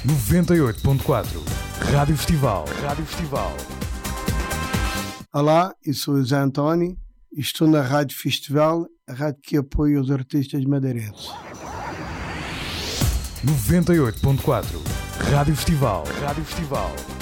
98.4 Rádio Festival. Olá, eu sou o Zé António e estou na Rádio Festival, a rádio que apoia os artistas madeirenses. 98.4 Rádio Festival.